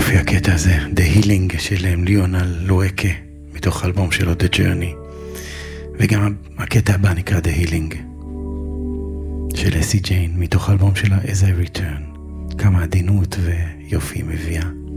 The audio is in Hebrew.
יופי הקטע הזה, The Healing של ליונל לואקה, מתוך אלבום שלו The Journey. וגם הקטע הבא נקרא The Healing של אסי ג'יין, מתוך אלבום שלה As I Return. כמה עדינות ויופי מביאה.